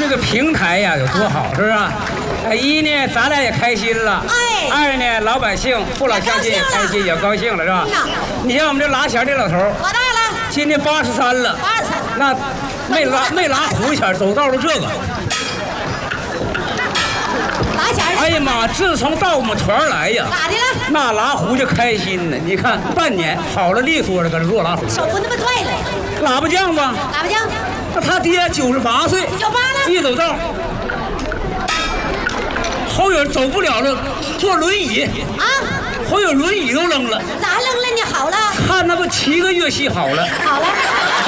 个平台呀有多好，是不是？一呢，咱俩也开心了。 哎。 二呢，老百姓、父老乡亲也开心，也高兴了，是吧？你像我们这拉弦这老头， 多大了？ 今年83了。 83。 那没拉胡弦，走道都这个。 拉弦。 哎呀妈！自从到我们团来呀， 咋的了？ 那拉胡就开心呢。你看半年好了利索了，搁这做拉胡。 手不那么拽了。 喇叭匠吧？ 喇叭匠。 那他爹98岁。 98了。 一走道。后有走不了了，坐轮椅啊！ 后有轮椅都扔了， 咋扔了呢？好了， 看那不7个月戏好了， 好了。